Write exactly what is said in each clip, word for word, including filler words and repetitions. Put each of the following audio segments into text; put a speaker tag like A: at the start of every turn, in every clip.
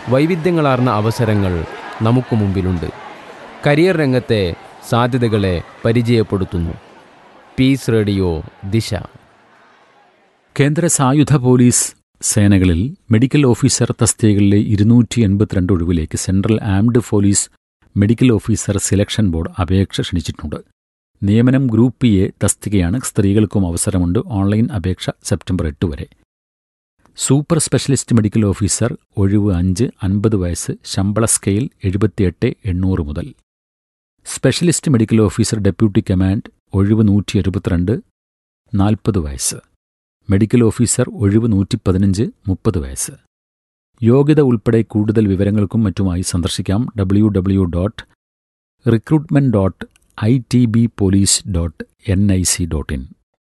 A: വൈവിധ്യങ്ങളാർന്ന അവസരങ്ങൾ നമുക്ക് മുമ്പിലുണ്ട്. കരിയർ രംഗത്തെ സാധ്യതകളെ പരിചയപ്പെടുത്തുന്നു പീസ് റേഡിയോ ദിശ.
B: കേന്ദ്ര സായുധ പോലീസ് സേനകളിൽ മെഡിക്കൽ ഓഫീസർ തസ്തികകളിലെ ഇരുന്നൂറ്റി എൺപത്തിരണ്ട് ഒഴിവിലേക്ക് central armed police medical officer selection board അപേക്ഷ ക്ഷണിച്ചിട്ടുണ്ട്. നിയമനം ഗ്രൂപ്പ് എ തസ്തികയാണ്. സ്ത്രീകൾക്കും അവസരമുണ്ട്. ഓൺലൈൻ അപേക്ഷ സെപ്റ്റംബർ എട്ട് വരെ. സൂപ്പർ സ്പെഷ്യലിസ്റ്റ് മെഡിക്കൽ ഓഫീസർ ഒഴിവ് അഞ്ച്, അൻപത് വയസ്സ്, ശമ്പള സ്കെയിൽ എഴുപത്തിയെട്ട് എണ്ണൂറ് മുതൽ. Specialist medical officer deputy command ഒഴിവ് നൂറ്റി എഴുപത്തിരണ്ട്, നാൽപ്പത് വയസ്സ്. മെഡിക്കൽ ഓഫീസർ ഒഴിവ് നൂറ്റി പതിനഞ്ച്, മുപ്പത് വയസ്സ്. യോഗ്യത ഉൾപ്പെടെ കൂടുതൽ വിവരങ്ങൾക്കും മറ്റുമായി സന്ദർശിക്കാം W W dot recruitment dot I T B police dot N I C dot in.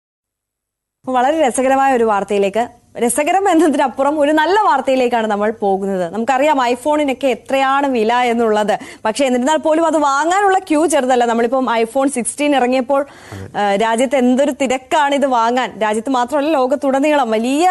C: വളരെ രസകരമായ ഒരു വാർത്തയിലേക്ക്, രസകരം എന്നതിനപ്പുറം ഒരു നല്ല വാർത്തയിലേക്കാണ് നമ്മൾ പോകുന്നത്. നമുക്കറിയാം ഐഫോണിനൊക്കെ എത്രയാണ് വില എന്നുള്ളത്. പക്ഷേ എന്നിരുന്നാൽ പോലും അത് വാങ്ങാനുള്ള ക്യൂ ചെറുതല്ല. നമ്മളിപ്പം ഐഫോൺ സിക്സ്റ്റീൻ ഇറങ്ങിയപ്പോൾ രാജ്യത്ത് എന്തൊരു തിരക്കാണ് ഇത് വാങ്ങാൻ. രാജ്യത്ത് മാത്രമല്ല, ലോകത്തുടനീളം വലിയ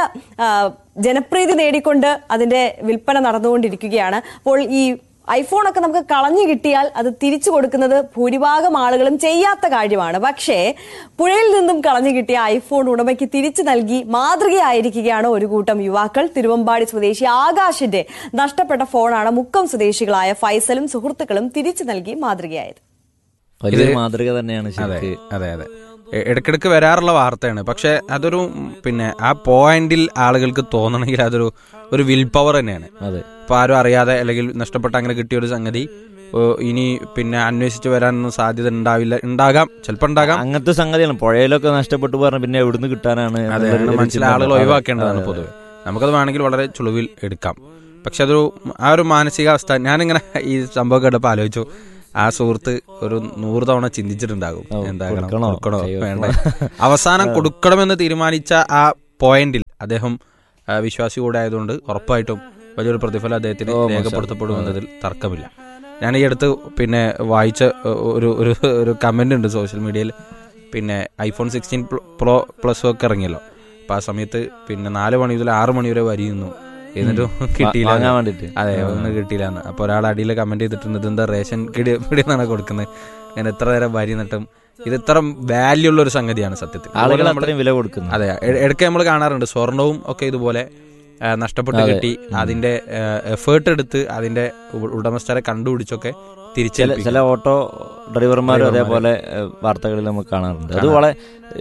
C: ജനപ്രീതി നേടിക്കൊണ്ട് അതിന്റെ വിൽപ്പന നടന്നുകൊണ്ടിരിക്കുകയാണ്. അപ്പോൾ ഈ ഐഫോണൊക്കെ നമുക്ക് കളഞ്ഞു കിട്ടിയാൽ അത് തിരിച്ചു കൊടുക്കുന്നത് ഭൂരിഭാഗം ആളുകളും ചെയ്യാത്ത കാര്യമാണ്. പക്ഷേ പുഴയിൽ നിന്നും കളഞ്ഞു കിട്ടിയ ഐഫോൺ ഉടമയ്ക്ക് തിരിച്ചു നൽകി മാതൃകയായിരിക്കുകയാണ് ഒരു കൂട്ടം യുവാക്കൾ. തിരുവമ്പാടി സ്വദേശി ആകാശിന്റെ നഷ്ടപ്പെട്ട ഫോണാണ് മുക്കം സ്വദേശികളായ ഫൈസലും സുഹൃത്തുക്കളും തിരിച്ചു നൽകി മാതൃകയായത്.
D: വലിയൊരു മാതൃക തന്നെയാണ്.
E: അതെ അതെ അതെ ഇടയ്ക്കിടയ്ക്ക് വരാറുള്ള വാർത്തയാണ്. പക്ഷെ അതൊരു പിന്നെ ആ പോയിന്റിൽ ആളുകൾക്ക് തോന്നണമെങ്കിൽ അതൊരു ഒരു വിൽ പവർ തന്നെയാണ്.
D: അതെ,
E: ഇപ്പൊ ആരും അറിയാതെ അല്ലെങ്കിൽ നഷ്ടപ്പെട്ട അങ്ങനെ കിട്ടിയ ഒരു സംഗതി ഇനി പിന്നെ അന്വേഷിച്ച് വരാനൊന്നും സാധ്യത ഉണ്ടാവില്ല. ഉണ്ടാകാം, ചിലപ്പോൾ ഉണ്ടാകാം.
D: അങ്ങനത്തെ സംഗതിയാണ്. പുഴയിലൊക്കെ നഷ്ടപ്പെട്ടു പറഞ്ഞ പിന്നെ എവിടുന്ന് കിട്ടാനാണ്
E: മനസ്സിലെ ആളുകൾ ഒഴിവാക്കേണ്ടതാണ് പൊതുവെ. നമുക്കത് വേണമെങ്കിൽ വളരെ ചുളിവിൽ എടുക്കാം. പക്ഷെ അതൊരു ആ ഒരു മാനസികാവസ്ഥ, ഞാനിങ്ങനെ ഈ സംഭവം കേട്ടപ്പോൾ ആലോചിച്ചു, ആ സുഹൃത്ത് ഒരു നൂറ് തവണ ചിന്തിച്ചിട്ടുണ്ടാകും എന്താകണം, കൊടുക്കണോ വേണ്ട. അവസാനം കൊടുക്കണമെന്ന് തീരുമാനിച്ച ആ പോയിന്റിൽ അദ്ദേഹം വിശ്വാസി കൂടെ ആയതുകൊണ്ട് ഉറപ്പായിട്ടും വലിയൊരു പ്രതിഫലം അദ്ദേഹത്തിന് രേഖപ്പെടുത്തപ്പെടുമെന്നതിൽ തർക്കമില്ല. ഞാൻ ഈ അടുത്ത് പിന്നെ വായിച്ച ഒരു ഒരു കമന്റ് ഉണ്ട് സോഷ്യൽ മീഡിയയിൽ. പിന്നെ ഐഫോൺ സിക്സ്റ്റീൻ പ്രോ പ്ലസ് ഒക്കെ ഇറങ്ങിയല്ലോ. അപ്പൊ ആ സമയത്ത് പിന്നെ നാല് മണി മുതൽ ആറ് മണി വരെ വരിയുന്നു, എന്നിട്ടും കിട്ടിയില്ല. അതെ, ഒന്നും കിട്ടിയില്ല എന്ന്. അപ്പൊ ഒരാൾ അടിയിൽ കമന്റ് ചെയ്തിട്ടുണ്ട്, ഇതെന്താ റേഷൻ കിടി പിടിയെന്നാണ് കൊടുക്കുന്നത്, അങ്ങനെ എത്ര നേരം വരി നിട്ടും. ഇത് ഇത്ര വാല്യൂ ഉള്ള ഒരു സംഗതിയാണ് സത്യത്തിൽ.
D: ആളുകൾ അത്രയും വില കൊടുക്കുന്നു.
E: അതെ, ഇടയ്ക്ക് നമ്മൾ കാണാറുണ്ട് സ്വർണവും ഒക്കെ ഇതുപോലെ നഷ്ടപ്പെട്ട് കിട്ടി അതിന്റെ എഫേർട്ട് എടുത്ത് അതിന്റെ ഉടമസ്ഥരെ കണ്ടുപിടിച്ചൊക്കെ തിരിച്ചു.
D: ചില ഓട്ടോ ഡ്രൈവർമാരും അതേപോലെ വാർത്തകളിൽ നമുക്ക് കാണാറുണ്ട്. അത് വളരെ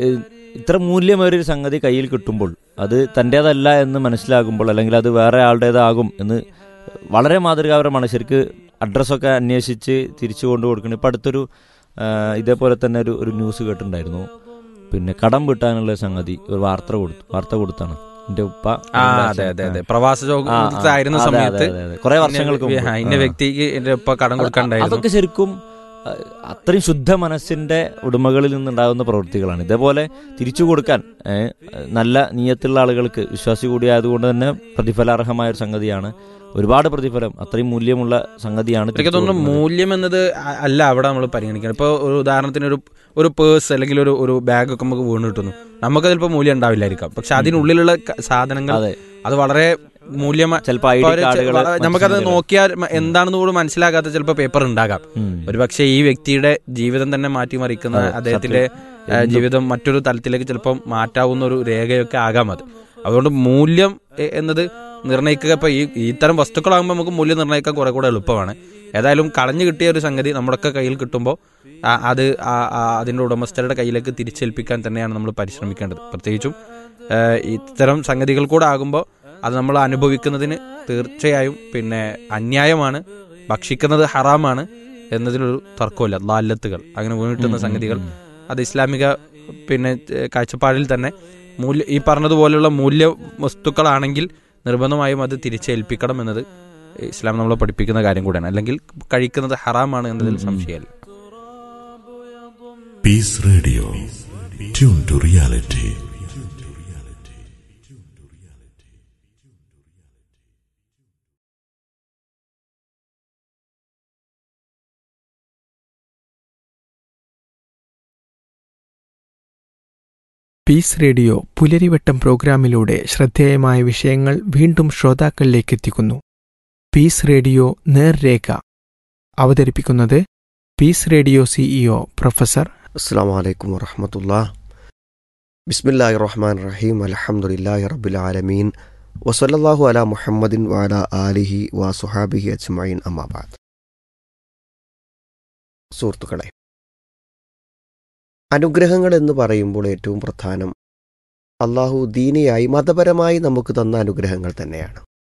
D: ഇത്ര മൂല്യമേറിയൊരു സംഗതി കയ്യിൽ കിട്ടുമ്പോൾ അത് തൻ്റേതല്ല എന്ന് മനസ്സിലാകുമ്പോൾ, അല്ലെങ്കിൽ അത് വേറെ ആളുടേതാകും എന്ന് വളരെ മാതൃകാപരമാണ്. ശരിക്ക് അഡ്രസ്സൊക്കെ അന്വേഷിച്ച് തിരിച്ചു കൊണ്ടു കൊടുക്കണം. ഇപ്പം അടുത്തൊരു ഇതേപോലെ തന്നെ ഒരു ഒരു ന്യൂസ് കേട്ടിട്ടുണ്ടായിരുന്നു. പിന്നെ കടം വീട്ടാനുള്ള സംഗതി ഒരു വാർത്ത കൊടുത്തു വാർത്ത കൊടുത്താണ് എന്റെ ഉപ്പ
E: പ്രവാസ സമയത്ത്
D: കുറെ വർഷങ്ങൾക്ക്
E: ഇന്ന വ്യക്തിക്ക് എന്റെ ഉപ്പ കടം കൊടുക്കാനുണ്ടായിരുന്നു.
D: അതൊക്കെ ശരിക്കും അത്രയും ശുദ്ധ മനസ്സിന്റെ ഉടമകളിൽ നിന്നുണ്ടാകുന്ന പ്രവൃത്തികളാണ്. ഇതേപോലെ തിരിച്ചു കൊടുക്കാൻ നല്ല നീയത്തുള്ള ആളുകൾക്ക്, വിശ്വാസി കൂടിയായതുകൊണ്ട് തന്നെ പ്രതിഫലാർഹമായ ഒരു സംഗതിയാണ്. ഒരുപാട് പ്രതിഫലം, അത്രയും മൂല്യമുള്ള സംഗതിയാണ്.
E: എനിക്ക് തോന്നുന്നു മൂല്യം എന്നത് അല്ല അവിടെ നമ്മൾ പരിഗണിക്കണം. ഇപ്പോൾ ഒരു ഉദാഹരണത്തിന് ഒരു ഒരു പേഴ്സ് അല്ലെങ്കിൽ ഒരു ഒരു ബാഗ് ഒക്കെ നമുക്ക് വീണ് കിട്ടുന്നു, നമുക്ക് ചിലപ്പോൾ മൂല്യം ഉണ്ടാവില്ലായിരിക്കാം. പക്ഷെ അതിനുള്ളിലുള്ള സാധനങ്ങൾ അത് വളരെ മൂല്യമായി, നമുക്കത് നോക്കിയാൽ എന്താണെന്ന് കൂടി മനസ്സിലാകാത്ത ചിലപ്പോൾ പേപ്പർ ഉണ്ടാകാം. ഒരു പക്ഷേ ഈ വ്യക്തിയുടെ ജീവിതം തന്നെ മാറ്റിമറിക്കുന്ന, അദ്ദേഹത്തിന്റെ ജീവിതം മറ്റൊരു തലത്തിലേക്ക് ചിലപ്പോൾ മാറ്റാവുന്ന ഒരു രേഖയൊക്കെ ആകാം അത്. അതുകൊണ്ട് മൂല്യം എന്നത് നിർണ്ണയിക്കുക, ഇപ്പൊ ഈ ഇത്തരം വസ്തുക്കളാകുമ്പോൾ നമുക്ക് മൂല്യം നിർണ്ണയിക്കാൻ കുറെ കൂടെ എളുപ്പമാണ്. ഏതായാലും കളഞ്ഞു കിട്ടിയ ഒരു സംഗതി നമ്മുടെയൊക്കെ കയ്യിൽ കിട്ടുമ്പോൾ അത് അതിന്റെ ഉടമസ്ഥരുടെ കയ്യിലേക്ക് തിരിച്ചേൽപ്പിക്കാൻ തന്നെയാണ് നമ്മൾ പരിശ്രമിക്കേണ്ടത്. പ്രത്യേകിച്ചും ഇത്തരം സംഗതികൾ കൂടെ ആകുമ്പോൾ അത് നമ്മൾ അനുഭവിക്കുന്നതിന് തീർച്ചയായും പിന്നെ അന്യായമാണ്, ഭക്ഷിക്കുന്നത് ഹറാമാണ് എന്നതിലൊരു തർക്കമില്ല. ലാല്ലത്തുകൾ, അങ്ങനെ വീണിട്ടുന്ന സംഗതികൾ, അത് ഇസ്ലാമിക പിന്നെ കാഴ്ചപ്പാടിൽ തന്നെ മൂല്യ ഈ പറഞ്ഞതുപോലെയുള്ള മൂല്യ വസ്തുക്കളാണെങ്കിൽ നിർബന്ധമായും അത് തിരിച്ചേൽപ്പിക്കണം എന്നത് ഇസ്ലാം നമ്മളെ പഠിപ്പിക്കുന്ന കാര്യം കൂടെയാണ്. അല്ലെങ്കിൽ കഴിക്കുന്നത് ഹറാമാണ് എന്നതിൽ സംശയമില്ല.
F: Piece radio, tune to reality.
G: Piece radio പുലരിവട്ടം പ്രോഗ്രാമിലൂടെ ശ്രദ്ധേയമായ വിഷയങ്ങൾ വീണ്ടും ശ്രോതാക്കളിലേക്ക് എത്തിക്കുന്നു. പീസ് റേഡിയോ നേർരേഖ. അവതരിപ്പിക്കുന്നത് പീസ് റേഡിയോ സിഇഒ പ്രൊഫസർ.
H: അസ്സലാമു അലൈക്കും വറഹ്മത്തുള്ളാഹി. ബിസ്മില്ലാഹിർ റഹ്മാനിർ റഹീം. അൽഹംദുലില്ലാഹി റബ്ബിൽ ആലമീൻ. വസല്ലല്ലാഹു അലാ മുഹമ്മദിൻ വഅലാ ആലിഹി വസുഹാബിഹി അജ്മഈൻ. അമ്മാ ബഅദ്. സുഹൃത്തുക്കളെ, അനുഗ്രഹങ്ങൾ എന്ന് പറയുമ്പോൾ ഏറ്റവും പ്രധാനം അള്ളാഹു ദീനിയായി മതപരമായി നമുക്ക് തന്ന അനുഗ്രഹങ്ങൾ തന്നെയാണ്.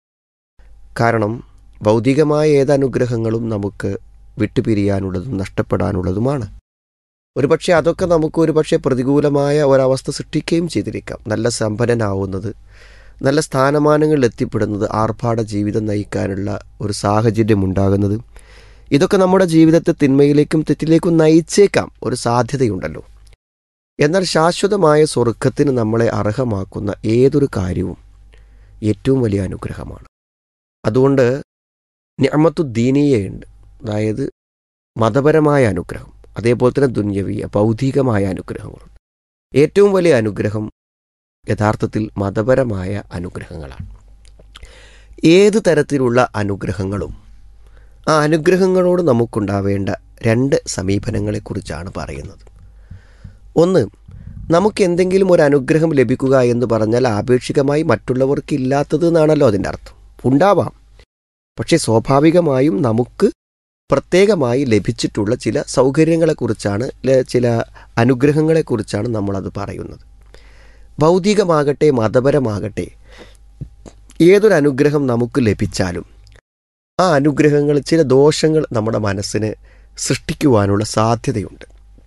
H: കാരണം ഭൗതികമായ ഏത് അനുഗ്രഹങ്ങളും നമുക്ക് വിട്ടുപിരിയാനുള്ളതും നഷ്ടപ്പെടാനുള്ളതുമാണ്. ഒരുപക്ഷെ അതൊക്കെ നമുക്ക് ഒരുപക്ഷെ പ്രതികൂലമായ ഒരവസ്ഥ സൃഷ്ടിക്കുകയും ചെയ്തിരിക്കാം. നല്ല സമ്പന്നനാവുന്നത്, നല്ല സ്ഥാനമാനങ്ങളിൽ എത്തിപ്പെടുന്നത്, ആർഭാട ജീവിതം നയിക്കാനുള്ള ഒരു സാഹചര്യം ഉണ്ടാകുന്നത്, ഇതൊക്കെ നമ്മുടെ ജീവിതത്തെ തിന്മയിലേക്കും തെറ്റിലേക്കും നയിച്ചേക്കാം, ഒരു സാധ്യതയുണ്ടല്ലോ. എന്നാൽ ശാശ്വതമായ സ്വർഗത്തിന് നമ്മളെ അർഹമാക്കുന്ന ഏതൊരു കാര്യവും ഏറ്റവും വലിയ അനുഗ്രഹമാണ്. അതുകൊണ്ട് നിഅമത്തു ദീനിയയുണ്ട്, അതായത് മതപരമായ അനുഗ്രഹം, അതേപോലെ തന്നെ ദുന്യവിയ ഭൗതികമായ അനുഗ്രഹങ്ങളുണ്ട്. ഏറ്റവും വലിയ അനുഗ്രഹം യഥാർത്ഥത്തിൽ മതപരമായ അനുഗ്രഹങ്ങളാണ്. ഏത് തരത്തിലുള്ള അനുഗ്രഹങ്ങളും ആ അനുഗ്രഹങ്ങളോട് നമുക്കുണ്ടാവേണ്ട രണ്ട് സമീപനങ്ങളെക്കുറിച്ചാണ് പറയുന്നത്. ഒന്ന്, നമുക്ക് എന്തെങ്കിലും ഒരു അനുഗ്രഹം ലഭിക്കുക എന്ന് പറഞ്ഞാൽ ആപേക്ഷികമായി മറ്റുള്ളവർക്ക് ഇല്ലാത്തത് എന്നാണല്ലോ അതിൻ്റെ അർത്ഥം. ഉണ്ടാവാം, പക്ഷേ സ്വാഭാവികമായും നമുക്ക് പ്രത്യേകമായി ലഭിച്ചിട്ടുള്ള ചില സൗകര്യങ്ങളെക്കുറിച്ചാണ്, ചില അനുഗ്രഹങ്ങളെക്കുറിച്ചാണ് നമ്മളത് പറയുന്നത്. ഭൗതികമാകട്ടെ മതപരമാകട്ടെ ഏതൊരു അനുഗ്രഹം നമുക്ക് ലഭിച്ചാലും ആ അനുഗ്രഹങ്ങൾ ചില ദോഷങ്ങൾ നമ്മുടെ മനസ്സിന് സൃഷ്ടിക്കുവാനുള്ള സാധ്യതയുണ്ട്.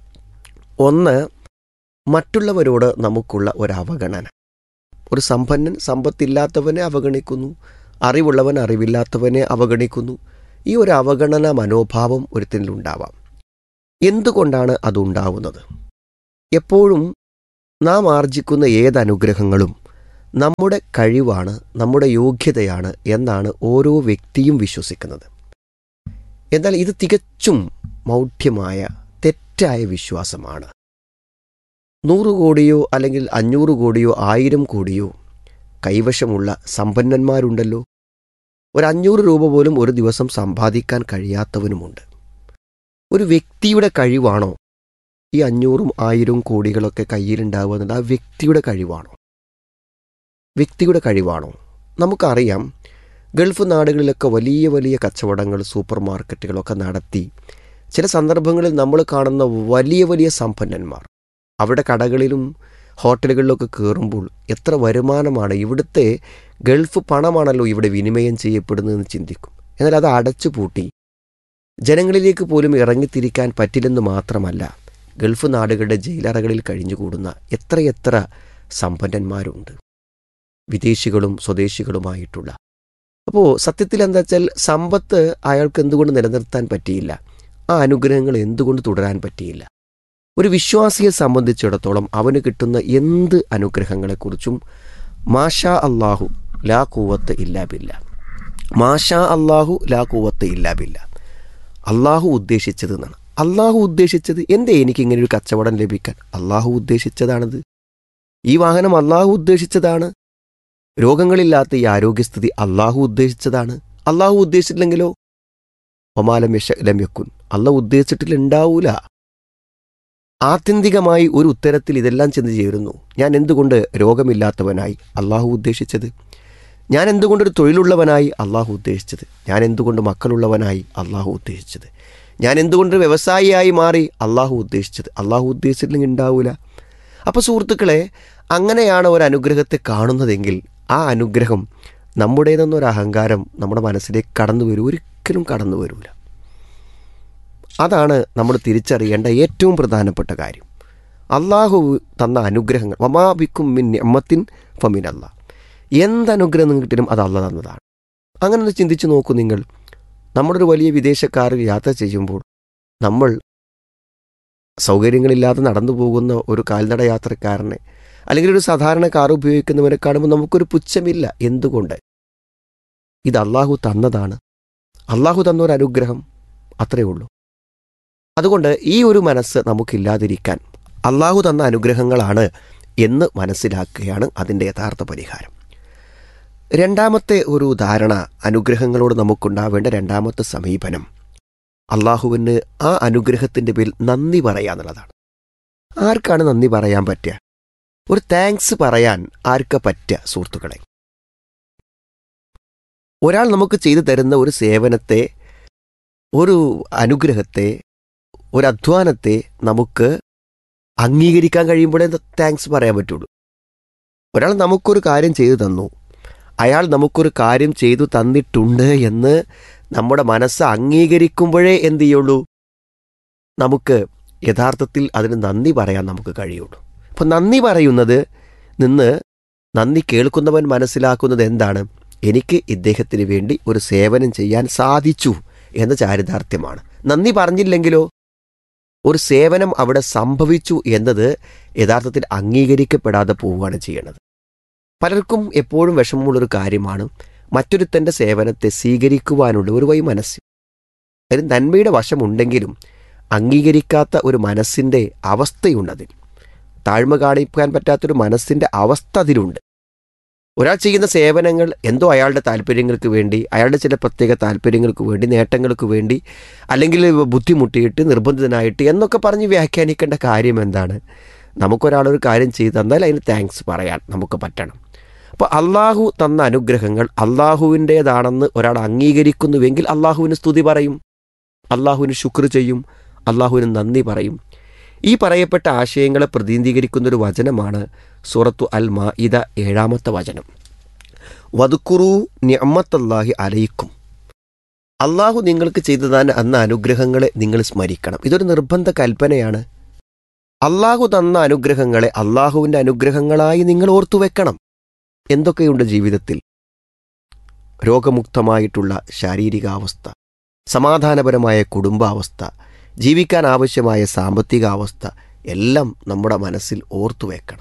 H: ഒന്ന്, മറ്റുള്ളവരോട് നമുക്കുള്ള ഒരവഗണന. ഒരു സമ്പന്നൻ സമ്പത്തില്ലാത്തവനെ അവഗണിക്കുന്നു, അറിവുള്ളവൻ അറിവില്ലാത്തവനെ അവഗണിക്കുന്നു. ഈ ഒരു അവഗണന മനോഭാവം ഒരുത്തനിലുണ്ടാവാം. എന്തുകൊണ്ടാണ് അതുണ്ടാവുന്നത്? എപ്പോഴും നാം ആർജിക്കുന്ന ഏതനുഗ്രഹങ്ങളും നമ്മുടെ കഴിവാണ്, നമ്മുടെ യോഗ്യതയാണ് എന്നാണ് ഓരോ വ്യക്തിയും വിശ്വസിക്കുന്നത്. എന്നാൽ ഇത് തികച്ചും മൗഢ്യമായ തെറ്റായ വിശ്വാസമാണ്. നൂറ് കോടിയോ അല്ലെങ്കിൽ അഞ്ഞൂറ് കോടിയോ ആയിരം കോടിയോ കൈവശമുള്ള സമ്പന്നന്മാരുണ്ടല്ലോ. ഒരു അഞ്ഞൂറ് രൂപ പോലും ഒരു ദിവസം സമ്പാദിക്കാൻ കഴിയാത്തവനുമുണ്ട്. ഒരു വ്യക്തിയുടെ കഴിവാണോ ഈ അഞ്ഞൂറും ആയിരവും കോടികളൊക്കെ കയ്യിലുണ്ടാവുക എന്നുള്ളത്? ആ വ്യക്തിയുടെ കഴിവാണോ? വ്യക്തിയുടെ കഴിവാണോ? നമുക്കറിയാം, ഗൾഫ് നാടുകളിലൊക്കെ വലിയ വലിയ കച്ചവടങ്ങൾ, സൂപ്പർ മാർക്കറ്റുകളൊക്കെ നടത്തി ചില സന്ദർഭങ്ങളിൽ നമ്മൾ കാണുന്ന വലിയ വലിയ സമ്പന്നന്മാർ അവിടെ കടകളിലും ഹോട്ടലുകളിലൊക്കെ കയറുമ്പോൾ എത്ര വരുമാനമാണ്, ഇവിടുത്തെ ഗൾഫ് പണമാണല്ലോ ഇവിടെ വിനിമയം ചെയ്യപ്പെടുന്നതെന്ന് ചിന്തിക്കും. എന്നാൽ അത് അടച്ചു പൂട്ടി ജനങ്ങളിലേക്ക് പോലും ഇറങ്ങിത്തിരിക്കാൻ പറ്റില്ലെന്ന് മാത്രമല്ല, ഗൾഫ് നാടുകളുടെ ജയിലറകളിൽ കഴിഞ്ഞുകൂടുന്ന എത്രയെത്ര സമ്പന്നന്മാരുണ്ട്, വിദേശികളും സ്വദേശികളുമായിട്ടുള്ള. അപ്പോൾ സത്യത്തിൽ എന്താ വെച്ചാൽ, സമ്പത്ത് അയാൾക്ക് എന്തുകൊണ്ട് നിലനിർത്താൻ പറ്റിയില്ല? ആ അനുഗ്രഹങ്ങൾ എന്തുകൊണ്ട് തുടരാൻ പറ്റിയില്ല? ഒരു വിശ്വാസിയെ സംബന്ധിച്ചിടത്തോളം അവന് കിട്ടുന്ന എന്ത് അനുഗ്രഹങ്ങളെക്കുറിച്ചും മാഷാ അള്ളാഹു ലാ കൂവത്ത് ഇല്ലാ ബില്ല, മാഷാ അള്ളാഹു ലാ കൂവത്ത് ഇല്ലാ ബില്ല, അള്ളാഹു ഉദ്ദേശിച്ചത് എന്നാണ്. അള്ളാഹു ഉദ്ദേശിച്ചത്, എന്തേ എനിക്കിങ്ങനെ ഒരു കച്ചവടം ലഭിക്കാൻ? അള്ളാഹു ഉദ്ദേശിച്ചതാണത്. ഈ വാഹനം അള്ളാഹു ഉദ്ദേശിച്ചതാണ്. രോഗങ്ങളില്ലാത്ത ഈ ആരോഗ്യസ്ഥിതി അള്ളാഹു ഉദ്ദേശിച്ചതാണ്. അള്ളാഹു ഉദ്ദേശിച്ചിട്ടില്ലെങ്കിലോ ഒമാലം യശ ലം യക്കുൻ, അള്ളാഹു ഉദ്ദേശിച്ചിട്ടില്ലുണ്ടാവൂല. ആത്യന്തികമായി ഒരു ഉത്തരത്തിൽ ഇതെല്ലാം ചെന്ന് ചേരുന്നു. ഞാൻ എന്തുകൊണ്ട് രോഗമില്ലാത്തവനായി? അള്ളാഹു ഉദ്ദേശിച്ചത്. ഞാൻ എന്തുകൊണ്ടൊരു തൊഴിലുള്ളവനായി? അള്ളാഹു ഉദ്ദേശിച്ചത്. ഞാൻ എന്തുകൊണ്ട് മക്കളുള്ളവനായി? അള്ളാഹു ഉദ്ദേശിച്ചത്. ഞാൻ എന്തുകൊണ്ട് വ്യവസായിയായി മാറി? അള്ളാഹു ഉദ്ദേശിച്ചത്. അള്ളാഹു ഉദ്ദേശിച്ചിട്ടില്ലെങ്കിൽ ഉണ്ടാവൂല. അപ്പോൾ സുഹൃത്തുക്കളെ, അങ്ങനെയാണ് ഒരു അനുഗ്രഹത്തെ കാണുന്നതെങ്കിൽ ആ അനുഗ്രഹം നമ്മുടേതെന്നൊരു അഹങ്കാരം നമ്മുടെ മനസ്സിലേക്ക് കടന്നു വരും, ഒരിക്കലും കടന്നു വരില്ല. അതാണ് നമ്മൾ തിരിച്ചറിയേണ്ട ഏറ്റവും പ്രധാനപ്പെട്ട കാര്യം. അള്ളാഹു തന്ന അനുഗ്രഹങ്ങൾ, വമാ ബിക്കും മിൻ നിഅമത്തിൻ ഫമിൻ അല്ലാഹ്, എന്തനുഗ്രഹം കിട്ടിനും അത് അള്ളാഹ് തന്നതാണ്. അങ്ങനെ ഒന്ന് ചിന്തിച്ച് നോക്കൂ നിങ്ങൾ. നമ്മളൊരു വലിയ വിദേശക്കാരിൽ യാത്ര ചെയ്യുമ്പോൾ നമ്മൾ സൗകര്യങ്ങളില്ലാതെ നടന്നു പോകുന്ന ഒരു കാൽനട യാത്രക്കാരനെ അല്ലെങ്കിൽ ഒരു സാധാരണ കാർ ഉപയോഗിക്കുന്നവരെ കാണുമ്പോൾ നമുക്കൊരു പുച്ഛമില്ല. എന്തുകൊണ്ട്? ഇത് അള്ളാഹു തന്നതാണ്. അള്ളാഹു തന്നൊരു അനുഗ്രഹം, അത്രയേ ഉള്ളൂ. അതുകൊണ്ട് ഈ ഒരു മനസ്സ് നമുക്കില്ലാതിരിക്കാൻ അള്ളാഹു തന്ന അനുഗ്രഹങ്ങളാണ് എന്ന് മനസ്സിലാക്കുകയാണ് അതിൻ്റെ യഥാർത്ഥ പരിഹാരം. രണ്ടാമത്തെ ഒരു ധാരണ, അനുഗ്രഹങ്ങളോട് നമുക്കുണ്ടാവേണ്ട രണ്ടാമത്തെ സമീപനം, അള്ളാഹുവിന് ആ അനുഗ്രഹത്തിൻ്റെ പേരിൽ നന്ദി പറയുക എന്നുള്ളതാണ്. ആർക്കാണ് നന്ദി പറയാൻ പറ്റുക? ഒരു താങ്ക്സ് പറയാൻ ആർക്കാ പറ്റുക സുഹൃത്തുക്കളെ? ഒരാൾ നമുക്ക് ചെയ്തു തരുന്ന ഒരു സേവനത്തെ, ഒരു അനുഗ്രഹത്തെ, ഒരു അധ്വാനത്തെ നമുക്ക് അംഗീകരിക്കാൻ കഴിയുമ്പോഴേ താങ്ക്സ് പറയാൻ പറ്റുള്ളൂ. ഒരാൾ നമുക്കൊരു കാര്യം ചെയ്തു തന്നു, അയാൾ നമുക്കൊരു കാര്യം ചെയ്തു തന്നിട്ടുണ്ട് എന്ന് നമ്മുടെ മനസ്സ് അംഗീകരിക്കുമ്പോഴേ എന്തു ചെയ്യുള്ളൂ, നമുക്ക് യഥാർത്ഥത്തിൽ അതിന് നന്ദി പറയാൻ നമുക്ക് കഴിയുള്ളൂ. അപ്പം നന്ദി പറയുന്നത് നിന്ന് നന്ദി കേൾക്കുന്നവൻ മനസ്സിലാക്കുന്നത് എന്താണ്? എനിക്ക് ഇദ്ദേഹത്തിന് വേണ്ടി ഒരു സേവനം ചെയ്യാൻ സാധിച്ചു എന്ന ചാരിതാർത്ഥ്യമാണ്. നന്ദി പറഞ്ഞില്ലെങ്കിലോ ഒരു സേവനം അവിടെ സംഭവിച്ചു എന്നത് യഥാർത്ഥത്തിൽ അംഗീകരിക്കപ്പെടാതെ പോവുകയാണ് ചെയ്യണത്. പലർക്കും എപ്പോഴും വിഷമമുള്ളൊരു കാര്യമാണ് മറ്റൊരുത്തൻ്റെ സേവനത്തെ സ്വീകരിക്കുവാനുള്ള ഒരു വൈമനസ്യം. അതിന് നന്മയുടെ വശമുണ്ടെങ്കിലും അംഗീകരിക്കാത്ത ഒരു മനസ്സിൻ്റെ അവസ്ഥയുണ്ടതിൽ. താഴ്മ കാണിക്കാൻ പറ്റാത്തൊരു മനസ്സിൻ്റെ അവസ്ഥ അതിലുണ്ട്. ഒരാൾ ചെയ്യുന്ന സേവനങ്ങൾ എന്തോ അയാളുടെ താല്പര്യങ്ങൾക്ക് വേണ്ടി, അയാളുടെ ചില പ്രത്യേക താല്പര്യങ്ങൾക്ക് വേണ്ടി, നേട്ടങ്ങൾക്ക് വേണ്ടി, അല്ലെങ്കിൽ ബുദ്ധിമുട്ടിയിട്ട് നിർബന്ധിതനായിട്ട് എന്നൊക്കെ പറഞ്ഞ് വ്യാഖ്യാനിക്കേണ്ട കാര്യം എന്താണ്? നമുക്കൊരാളൊരു കാര്യം ചെയ്തു തന്നാൽ അതിന് താങ്ക്സ് പറയാൻ നമുക്ക് പറ്റണം. അപ്പോൾ അള്ളാഹു തന്ന അനുഗ്രഹങ്ങൾ അള്ളാഹുവിൻ്റേതാണെന്ന് ഒരാൾ അംഗീകരിക്കുന്നുവെങ്കിൽ അള്ളാഹുവിന് സ്തുതി പറയും, അള്ളാഹുവിന് ശുക്ർ ചെയ്യും, അള്ളാഹുവിന് നന്ദി പറയും. ഈ പറയപ്പെട്ട ആശയങ്ങളെ പ്രതിനിധീകരിക്കുന്നൊരു വചനമാണ് സൂറത്തു അൽ മാഇദ ഏഴാമത്തെ വചനം. വദ്കുറൂ നിഅമത്തല്ലാഹി അലൈക്കും, അള്ളാഹു നിങ്ങൾക്ക് ചെയ്തു തന്ന അന്ന അനുഗ്രഹങ്ങളെ നിങ്ങൾ സ്മരിക്കണം. ഇതൊരു നിർബന്ധ കൽപ്പനയാണ്. അള്ളാഹു തന്ന അനുഗ്രഹങ്ങളെ അള്ളാഹുവിൻ്റെ അനുഗ്രഹങ്ങളായി നിങ്ങൾ ഓർത്തുവെക്കണം. എന്തൊക്കെയുണ്ട് ജീവിതത്തിൽ? രോഗമുക്തമായിട്ടുള്ള ശാരീരികാവസ്ഥ, സമാധാനപരമായ കുടുംബാവസ്ഥ, ജീവിക്കാൻ ആവശ്യമായ സാമ്പത്തികാവസ്ഥ എല്ലാം നമ്മുടെ മനസ്സിൽ ഓർത്തുവെക്കണം.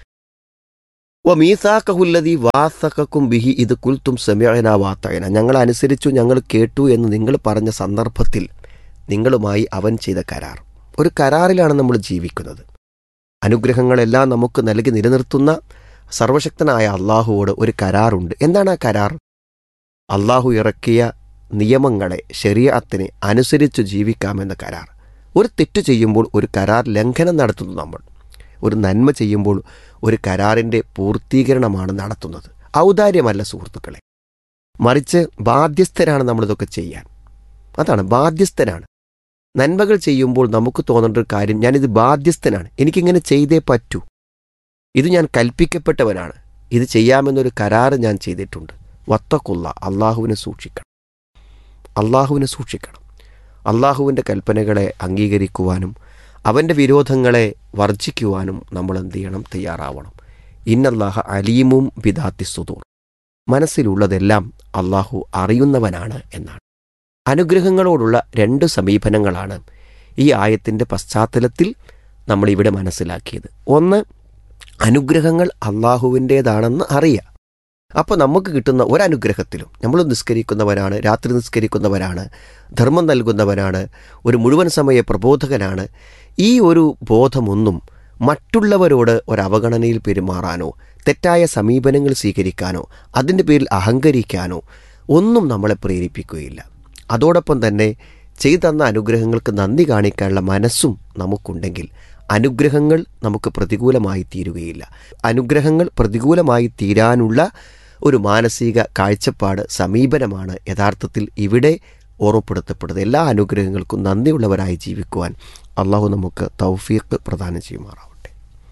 H: വ മീസാക്കഹുല്ലദീ വാസഖക്കും ബിഹി ഇത് കുൽത്തും സമീഅനാ വാതഅനാ, ഞങ്ങൾ അനുസരിച്ചു, ഞങ്ങൾ കേട്ടു എന്ന് നിങ്ങൾ പറഞ്ഞ സന്ദർഭത്തിൽ നിങ്ങളുമായി അവൻ ചെയ്ത കരാർ. ഒരു കരാറിലാണ് നമ്മൾ ജീവിക്കുന്നത്. അനുഗ്രഹങ്ങളെല്ലാം നമുക്ക് നൽകി നിലനിർത്തുന്ന സർവശക്തനായ അള്ളാഹുവോട് ഒരു കരാറുണ്ട്. എന്താണ് ആ കരാർ? അള്ളാഹു ഇറക്കിയ നിയമങ്ങളെ, ശരീഅത്തിനെ അനുസരിച്ച് ജീവിക്കാമെന്ന കരാർ. ഒരു തെറ്റ് ചെയ്യുമ്പോൾ ഒരു കരാർ ലംഘനം നടത്തുന്നു നമ്മൾ. ഒരു നന്മ ചെയ്യുമ്പോൾ ഒരു കരാറിൻ്റെ പൂർത്തീകരണമാണ് നടത്തുന്നത്. ഔദാര്യമല്ല സുഹൃത്തുക്കളെ, മറിച്ച് ബാധ്യസ്ഥരാണ് നമ്മളിതൊക്കെ ചെയ്യാൻ. അതാണ്, ബാധ്യസ്ഥനാണ്. നന്മകൾ ചെയ്യുമ്പോൾ നമുക്ക് തോന്നേണ്ട ഒരു കാര്യം, ഞാനിത് ബാധ്യസ്ഥനാണ്, എനിക്കിങ്ങനെ ചെയ്തേ പറ്റൂ, ഇത് ഞാൻ കൽപ്പിക്കപ്പെട്ടവനാണ്, ഇത് ചെയ്യാമെന്നൊരു കരാറ് ഞാൻ ചെയ്തിട്ടുണ്ട്. വത്തഖുള്ള, അള്ളാഹുവിനെ സൂക്ഷിക്കണം, അള്ളാഹുവിനെ സൂക്ഷിക്കണം. അള്ളാഹുവിൻ്റെ കൽപ്പനകളെ അംഗീകരിക്കുവാനും അവൻ്റെ വിരോധങ്ങളെ വർജിക്കുവാനും നമ്മൾ എന്ത് ചെയ്യണം? തയ്യാറാവണം. ഇന്നല്ലാഹ അലീമും ബിദാത്തി സുദൂർ, മനസ്സിലുള്ളതെല്ലാം അള്ളാഹു അറിയുന്നവനാണ് എന്നാണ്. അനുഗ്രഹങ്ങളോടുള്ള രണ്ട് സമീപനങ്ങളാണ് ഈ ആയത്തിൻ്റെ പശ്ചാത്തലത്തിൽ നമ്മളിവിടെ മനസ്സിലാക്കിയത്. ഒന്ന്, അനുഗ്രഹങ്ങൾ അള്ളാഹുവിൻ്റേതാണെന്ന് അറിയുക. അപ്പോൾ നമുക്ക് കിട്ടുന്ന ഒരനുഗ്രഹത്തിലും, നമ്മൾ നിസ്കരിക്കുന്നവരാണ്, രാത്രി നിസ്കരിക്കുന്നവരാണ്, ധർമ്മം നൽകുന്നവരാണ്, ഒരു മുഴുവൻ സമയ പ്രബോധകനാണ്, ഈ ഒരു ബോധമൊന്നും മറ്റുള്ളവരോട് ഒരവഗണനയിൽ പെരുമാറാനോ തെറ്റായ സമീപനങ്ങൾ സ്വീകരിക്കാനോ അതിൻ്റെ പേരിൽ അഹങ്കരിക്കാനോ ഒന്നും നമ്മളെ പ്രേരിപ്പിക്കുകയില്ല. അതോടൊപ്പം തന്നെ ചെയ്തു തന്ന അനുഗ്രഹങ്ങൾക്ക് നന്ദി കാണിക്കാനുള്ള മനസ്സും നമുക്കുണ്ടെങ്കിൽ അനുഗ്രഹങ്ങൾ നമുക്ക് പ്രതികൂലമായി തീരുകയില്ല. അനുഗ്രഹങ്ങൾ പ്രതികൂലമായി തീരാനുള്ള ഒരു മാനസിക കാഴ്ചപ്പാട്, സമീപനമാണ് യഥാർത്ഥത്തിൽ ഇവിടെ ഓർമ്മപ്പെടുത്തപ്പെടുന്നത്. എല്ലാ അനുഗ്രഹങ്ങൾക്കും നന്ദിയുള്ളവരായി ജീവിക്കുവാൻ അള്ളാഹു നമുക്ക് തൗഫീഖ് പ്രദാനം ചെയ്യുമാറാവട്ടെ.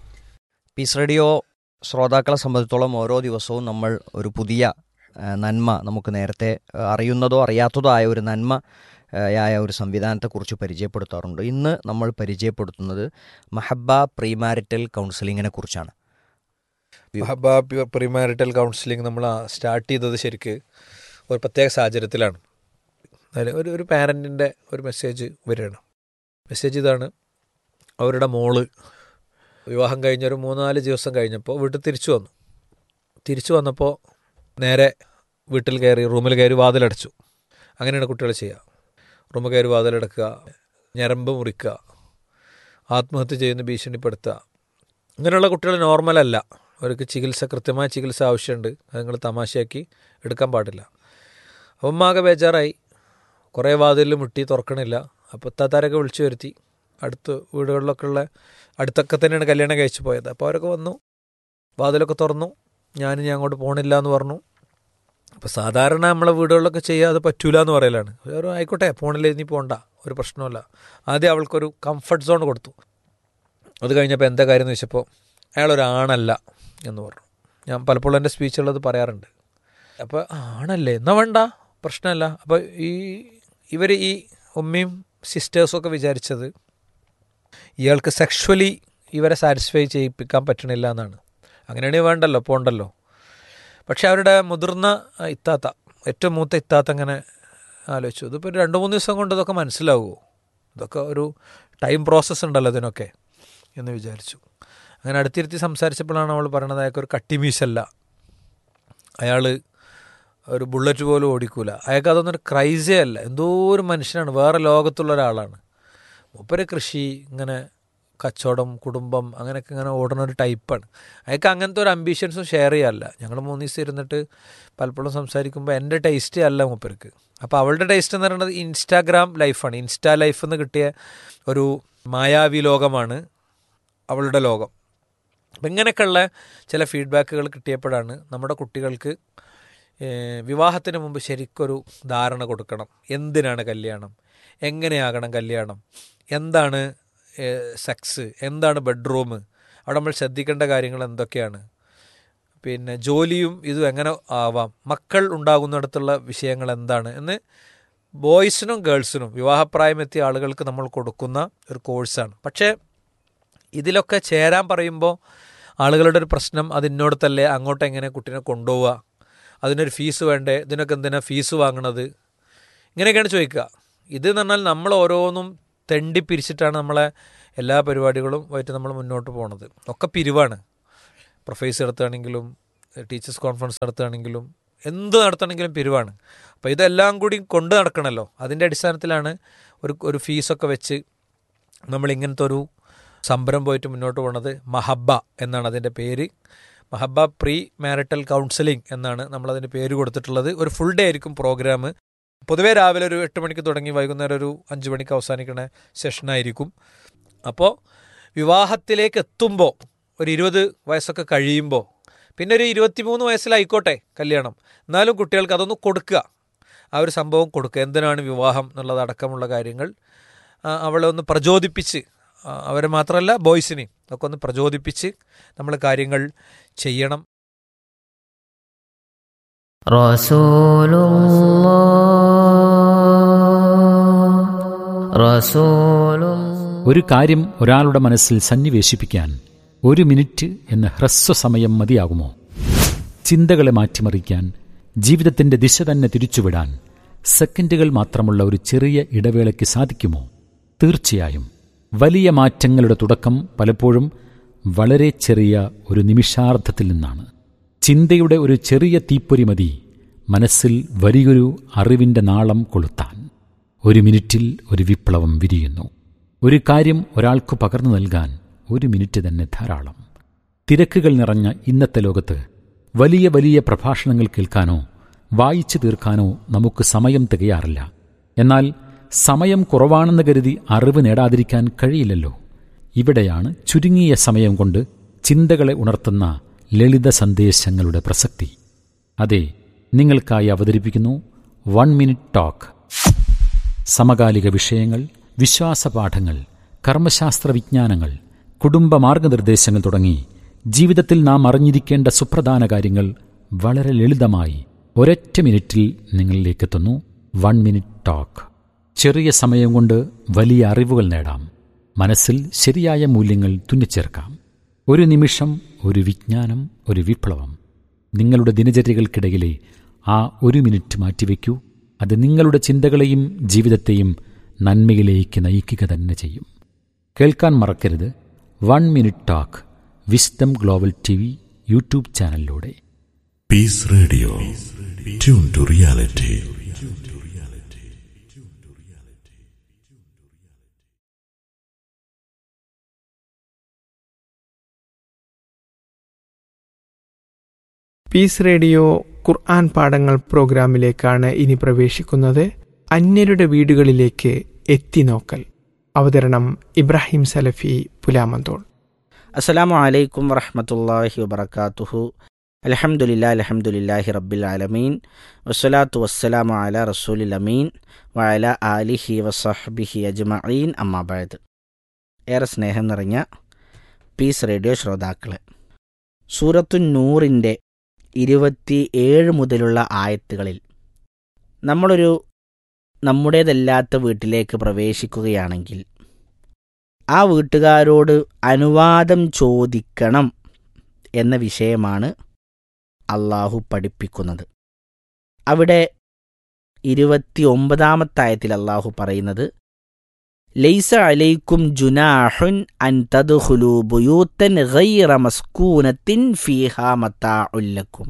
I: പീസ് റേഡിയോ ശ്രോതാക്കളെ സംബന്ധിച്ചോളം ഓരോ ദിവസവും നമ്മൾ ഒരു പുതിയ നന്മ, നമുക്ക് നേരത്തെ അറിയുന്നതോ അറിയാത്തതോ ആയ ഒരു നന്മ യായ ഒരു സംവിധാനത്തെക്കുറിച്ച് പരിചയപ്പെടുത്താറുണ്ട്. ഇന്ന് നമ്മൾ പരിചയപ്പെടുത്തുന്നത് മഹബ്ബ പ്രീമാരിറ്റൽ കൗൺസിലിങ്ങിനെ കുറിച്ചാണ്.
J: മഹബ്ബ പ്രീമാരിറ്റൽ കൗൺസിലിംഗ് നമ്മൾ സ്റ്റാർട്ട് ചെയ്തത് ശരിക്ക് ഒരു പ്രത്യേക സാഹചര്യത്തിലാണ്. അതിൽ ഒരു ഒരു പാരൻറ്റിൻ്റെ ഒരു മെസ്സേജ് വരികയാണ്. മെസ്സേജ് ഇതാണ്: അവരുടെ മോള് വിവാഹം കഴിഞ്ഞൊരു മൂന്നാല് ദിവസം കഴിഞ്ഞപ്പോൾ വീട്ടിൽ തിരിച്ചു വന്നു. തിരിച്ചു വന്നപ്പോൾ നേരെ വീട്ടിൽ കയറി റൂമിൽ കയറി വാതിലടച്ചു. അങ്ങനെയാണ് കുട്ടികൾ ചെയ്യുക. റൂമിൽ കയറി വാതിലടക്കുക, ഞരമ്പ് മുറിക്കുക, ആത്മഹത്യ ചെയ്യുന്ന ഭീഷണിപ്പെടുത്തുക. ഇങ്ങനെയുള്ള കുട്ടികൾ നോർമലല്ല. അവർക്ക് ചികിത്സ കൃത്യമായ ചികിത്സ ആവശ്യമുണ്ട്, അത് നിങ്ങൾ തമാശയാക്കി എടുക്കാൻ പാടില്ല. അപ്പം ഉമ്മ ആകെ ബേജാറായി, കുറേ വാതിലിൽ മുട്ടി തുറക്കണില്ല. അപ്പോൾ ഇത്താത്താരൊക്കെ വിളിച്ചു വരുത്തി. അടുത്ത് വീടുകളിലൊക്കെ ഉള്ള അടുത്തൊക്കെ തന്നെയാണ് കല്യാണം കഴിച്ചു പോയത്. അപ്പോൾ അവരൊക്കെ വന്നു, വാതിലൊക്കെ തുറന്നു. ഞാൻ ഞാൻ അങ്ങോട്ട് പോകണില്ല എന്ന് പറഞ്ഞു. അപ്പോൾ സാധാരണ നമ്മളെ വീടുകളിലൊക്കെ ചെയ്യാതെ പറ്റൂല എന്ന് പറയലാണ്. ഒരു ആയിക്കോട്ടെ പോണില്ല, ഇനി പോകണ്ട, ഒരു പ്രശ്നമല്ല. ആദ്യം അവൾക്കൊരു കംഫർട്ട് സോൺ കൊടുത്തു. അത് കഴിഞ്ഞപ്പോൾ എന്താ കാര്യം എന്ന് ചോദിച്ചപ്പോൾ അയാളൊരാണല്ല എന്ന് പറഞ്ഞു. ഞാൻ പലപ്പോഴും എൻ്റെ സ്പീച്ചുള്ളത് പറയാറുണ്ട്. അപ്പോൾ ആണല്ലേ, എന്നാൽ വേണ്ട, പ്രശ്നമല്ല. അപ്പോൾ ഈ ഇവർ ഈ ഉമ്മയും സിസ്റ്റേഴ്സൊക്കെ വിചാരിച്ചത് ഇയാൾക്ക് സെക്ഷുവലി ഇവരെ സാറ്റിസ്ഫൈ ചെയ്യിപ്പിക്കാൻ പറ്റണില്ല എന്നാണ്. അങ്ങനെയാണെങ്കിൽ വേണ്ടല്ലോ, പോണ്ടല്ലോ. പക്ഷെ അവരുടെ മുതിർന്ന ഇത്താത്ത, ഏറ്റവും മൂത്ത ഇത്താത്ത അങ്ങനെ ആലോചിച്ചു, ഇതിപ്പോൾ രണ്ട് മൂന്ന് ദിവസം കൊണ്ട് ഇതൊക്കെ മനസ്സിലാവുമോ, ഇതൊക്കെ ഒരു ടൈം പ്രോസസ്സ് ഉണ്ടല്ലോ ഇതിനൊക്കെ എന്ന് വിചാരിച്ചു. അങ്ങനെ അടുത്തിരുത്തി സംസാരിച്ചപ്പോഴാണ് അവൾ പറയണത് അയാൾക്ക് ഒരു കട്ടിമീശല്ല, അയാൾ ഒരു ബുള്ളറ്റ് പോലും ഓടിക്കൂല, അയാൾക്ക് അതൊന്നും ഒരു ക്രൈസേ അല്ല, എന്തോ ഒരു മനുഷ്യനാണ്, വേറെ ലോകത്തുള്ള ഒരാളാണ്. മൂപ്പര് കൃഷി, ഇങ്ങനെ കച്ചവടം, കുടുംബം, അങ്ങനെയൊക്കെ ഇങ്ങനെ ഓടുന്ന ഒരു ടൈപ്പാണ്. അയാൾക്ക് അങ്ങനത്തെ ഒരു അംബീഷൻസും ഷെയർ ചെയ്യാറില്ല. ഞങ്ങൾ മൂന്ന് ദിവസം ഇരുന്നിട്ട് പലപ്പോഴും സംസാരിക്കുമ്പോൾ എൻ്റെ ടേസ്റ്റ് അല്ല മൂപ്പർക്ക്. അപ്പോൾ അവളുടെ ടേസ്റ്റ് എന്ന് പറയുന്നത് ഇൻസ്റ്റാഗ്രാം ലൈഫാണ്. ഇൻസ്റ്റാ ലൈഫ് എന്ന് കിട്ടിയ ഒരു മായാവി ലോകമാണ് അവളുടെ ലോകം. അപ്പം ഇങ്ങനെയൊക്കെയുള്ള ചില ഫീഡ്ബാക്കുകൾ കിട്ടിയപ്പോഴാണ് നമ്മുടെ കുട്ടികൾക്ക് വിവാഹത്തിന് മുമ്പ് ശരിക്കൊരു ധാരണ കൊടുക്കണം. എന്തിനാണ് കല്യാണം, എങ്ങനെയാകണം കല്യാണം, എന്താണ് സെക്സ്, എന്താണ് ബെഡ്റൂം, അവിടെ നമ്മൾ ശ്രദ്ധിക്കേണ്ട കാര്യങ്ങൾ എന്തൊക്കെയാണ്, പിന്നെ ജോലിയും ഇതും എങ്ങനെ ആവാം, മക്കൾ ഉണ്ടാകുന്നിടത്തുള്ള വിഷയങ്ങൾ എന്താണ് എന്ന് ബോയ്സിനും ഗേൾസിനും വിവാഹപ്രായമെത്തിയ ആളുകൾക്ക് നമ്മൾ കൊടുക്കുന്ന ഒരു കോഴ്സാണ്. പക്ഷേ ഇതിലൊക്കെ ചേരാൻ പറയുമ്പോൾ ആളുകളുടെ ഒരു പ്രശ്നം, അത് ഇന്നോടത്തല്ലേ, അങ്ങോട്ട് എങ്ങനെ കുട്ടീനെ കൊണ്ടുപോവുക, അതിനൊരു ഫീസ് വേണ്ടേ, ഇതിനൊക്കെ എന്തിനാണ് ഫീസ് വാങ്ങണത്, ഇങ്ങനെയൊക്കെയാണ് ചോദിക്കുക. ഇത് എന്ന് പറഞ്ഞാൽ നമ്മൾ ഓരോന്നും തെണ്ടി പിരിച്ചിട്ടാണ് നമ്മളെ എല്ലാ പരിപാടികളും ആയിട്ട് നമ്മൾ മുന്നോട്ട് പോകുന്നത്. ഒക്കെ പിരിവാണ്. പ്രൊഫൈസ് നടത്തുകയാണെങ്കിലും ടീച്ചേഴ്സ് കോൺഫറൻസ് നടത്തുകയാണെങ്കിലും എന്ത് നടത്തണമെങ്കിലും പിരിവാണ്. അപ്പോൾ ഇതെല്ലാം കൂടി കൊണ്ട് നടക്കണമല്ലോ. അതിൻ്റെ അടിസ്ഥാനത്തിലാണ് ഒരു ഒരു ഫീസൊക്കെ വെച്ച് നമ്മൾ ഇങ്ങനത്തെ ഒരു സംരംഭം പോയിട്ട് മുന്നോട്ട് പോകുന്നത്. മഹബ്ബ എന്നാണ് അതിൻ്റെ പേര്. മഹബ്ബ പ്രീ മാരിറ്റൽ കൗൺസിലിംഗ് എന്നാണ് നമ്മളതിന് പേര് കൊടുത്തിട്ടുള്ളത്. ഒരു ഫുൾ ഡേ ആയിരിക്കും പ്രോഗ്രാം. പൊതുവേ രാവിലെ ഒരു എട്ട് മണിക്ക് തുടങ്ങി വൈകുന്നേരം ഒരു അഞ്ച് മണിക്ക് അവസാനിക്കുന്ന സെഷനായിരിക്കും. അപ്പോൾ വിവാഹത്തിലേക്ക് എത്തുമ്പോൾ ഒരു ഇരുപത് വയസ്സൊക്കെ കഴിയുമ്പോൾ, പിന്നെ ഒരു ഇരുപത്തി മൂന്ന് വയസ്സിലായിക്കോട്ടെ കല്യാണം, എന്നാലും കുട്ടികൾക്ക് അതൊന്ന് കൊടുക്കുക, ആ ഒരു സംഭവം കൊടുക്കുക. എന്തിനാണ് വിവാഹം എന്നുള്ളതടക്കമുള്ള കാര്യങ്ങൾ അവളെ ഒന്ന് പ്രചോദിപ്പിച്ച്, അവരെ മാത്രമല്ല ബോയ്സിനെയും ഒക്കെ ഒന്ന് പ്രചോദിപ്പിച്ച് നമ്മൾ കാര്യങ്ങൾ ചെയ്യണം.
B: ഒരു കാര്യം ഒരാളുടെ മനസ്സിൽ സന്നിവേശിപ്പിക്കാൻ ഒരു മിനിറ്റ് എന്ന ഹ്രസ്വസമയം മതിയാകുമോ? ചിന്തകളെ മാറ്റിമറിക്കാൻ, ജീവിതത്തിന്റെ ദിശ തന്നെ തിരിച്ചുവിടാൻ സെക്കൻഡുകൾ മാത്രമുള്ള ഒരു ചെറിയ ഇടവേളയ്ക്ക് സാധിക്കുമോ? തീർച്ചയായും. വലിയ മാറ്റങ്ങളുടെ തുടക്കം പലപ്പോഴും വളരെ ചെറിയ ഒരു നിമിഷാർദ്ധത്തിൽ നിന്നാണ്. ചിന്തയുടെ ഒരു ചെറിയ തീപ്പൊരി മതി മനസ്സിൽ വലിയൊരു അറിവിൻ്റെ നാളം കൊളുത്താൻ. ഒരു മിനിറ്റിൽ ഒരു വിപ്ലവം വിരിയുന്നു. ഒരു കാര്യം ഒരാൾക്ക് പകർന്നു നൽകാൻ ഒരു മിനിറ്റ് തന്നെ ധാരാളം. തിരക്കുകൾ നിറഞ്ഞ ഇന്നത്തെ ലോകത്ത് വലിയ വലിയ പ്രഭാഷണങ്ങൾ കേൾക്കാനോ വായിച്ചു തീർക്കാനോ നമുക്ക് സമയം തികയാറില്ല. എന്നാൽ സമയം കുറവാണെന്ന് കരുതി അറിവ് നേടാതിരിക്കാൻ കഴിയില്ലല്ലോ. ഇവിടെയാണ് ചുരുങ്ങിയ സമയം കൊണ്ട് ചിന്തകളെ ഉണർത്തുന്ന ലളിത സന്ദേശങ്ങളുടെ പ്രസക്തി. അതെ, നിങ്ങൾക്കായി അവതരിപ്പിക്കുന്നു വൺ മിനിറ്റ് ടോക്ക്. സമകാലിക വിഷയങ്ങൾ, വിശ്വാസപാഠങ്ങൾ, കർമ്മശാസ്ത്ര വിജ്ഞാനങ്ങൾ, കുടുംബ മാർഗനിർദ്ദേശങ്ങൾ തുടങ്ങി ജീവിതത്തിൽ നാം അറിഞ്ഞിരിക്കേണ്ട സുപ്രധാന കാര്യങ്ങൾ വളരെ ലളിതമായി ഒരൊറ്റ മിനിറ്റിൽ നിങ്ങളിലേക്കെത്തുന്നു. One minute talk. ചെറിയ സമയം കൊണ്ട് വലിയ അറിവുകൾ നേടാം. മനസ്സിൽ ശരിയായ മൂല്യങ്ങൾ തുന്നിച്ചേർക്കാം. ഒരു നിമിഷം, ഒരു വിജ്ഞാനം, ഒരു വിപ്ലവം. നിങ്ങളുടെ ദിനചര്യകൾക്കിടയിലെ ആ ഒരു മിനിറ്റ് മാറ്റിവെക്കൂ. അത് നിങ്ങളുടെ ചിന്തകളെയും ജീവിതത്തെയും നന്മയിലേക്ക് നയിക്കുക തന്നെ ചെയ്യും. കേൾക്കാൻ മറക്കരുത് one minute talk. Wisdom global T V YouTube ചാനലിലൂടെ.
F: Piece radio, tune to reality.
G: Piece radio ഖുർആൻ പാഠങ്ങൾ പ്രോഗ്രാമിലേക്കാണ് ഇനി പ്രവേശിക്കുന്നത്. അന്യരുടെ വീടുകളിലേക്ക് എത്തിനോക്കൽ. അവതരണം ഇബ്രാഹിം സലഫി പുലാമന്തോൾ.
K: അസ്സലാമു അലൈക്കും വറഹ്മത്തുള്ളാഹി വബറകാതുഹു. അൽഹംദുലില്ലാഹി അൽഹംദുലില്ലാഹി റബ്ബിൽ ആലമീൻ വസ്സലാത്തു വസ്സലാമു അലാ റസൂലിൽ അമീൻ വഅലാ ആലിഹി വസഹ്ബിഹി അജ്മഈൻ. അമ്മാ ബഅദ്. ഏറെ സ്നേഹം നിറഞ്ഞ പീസ് റേഡിയോ ശ്രോതാക്കളെ, സൂറത്തുൻ നൂറിൻ്റെ ഇരുപത്തി ഏഴ് മുതലുള്ള ആയത്തുകളിൽ നമ്മളൊരു നമ്മുടേതല്ലാത്ത വീട്ടിലേക്ക് പ്രവേശിക്കുകയാണെങ്കിൽ ആ വീട്ടുകാരോട് അനുവാദം ചോദിക്കണം എന്ന വിഷയമാണ് അള്ളാഹു പഠിപ്പിക്കുന്നത്. അവിടെ ഇരുപത്തി ഒമ്പതാമത്തെ ആയത്തിൽ അള്ളാഹു പറയുന്നത്, ലൈസ അലൈക്കും ജുനാഹുൻ അൻ തദ്ഖുലൂ ബുയൂതൻ ഗൈറ മസ്കൂനത്തിൻ ഫീഹാ മതാഉൻ ലക്കും.